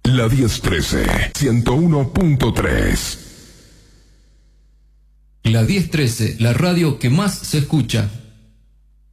La 1013, 101.3. La 1013, la radio que más se escucha.